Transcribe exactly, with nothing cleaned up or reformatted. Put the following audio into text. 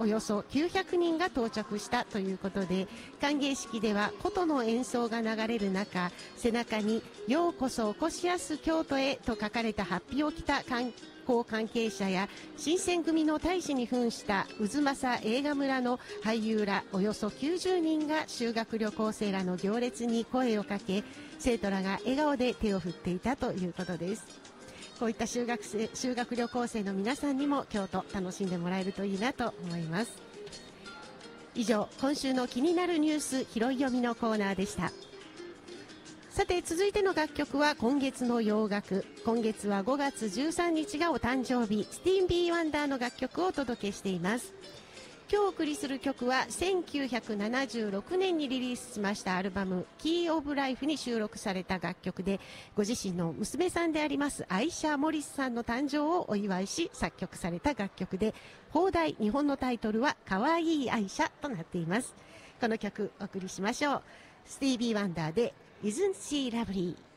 よそきゅうひゃくにんが到着したということで、歓迎式では琴の演奏が流れる中、背中にようこそお越しやす京都へと書かれた法被を着た観光関係者や、新選組の大使に扮した渦政映画村の俳優らおよそきゅうじゅうにんが修学旅行生らの行列に声をかけ、生徒らが笑顔で手を振っていたということです。こういった修学生、修学旅行生の皆さんにも京都楽しんでもらえるといいなと思います。以上、今週の気になるニュース拾い読みのコーナーでした。さて、続いての楽曲は今月の洋楽。今月はごがつじゅうさんにちがお誕生日、スティービー・ワンダーの楽曲をお届けしています。今日お送りする曲はせんきゅうひゃくななじゅうろくねんにリリースしましたアルバムキー・オブ・ライフに収録された楽曲で、ご自身の娘さんでありますアイシャ・モリスさんの誕生をお祝いし作曲された楽曲で、邦題日本のタイトルはかわいいアイシャとなっています。この曲お送りしましょう。スティービー・ワンダーで Isn't She Lovely。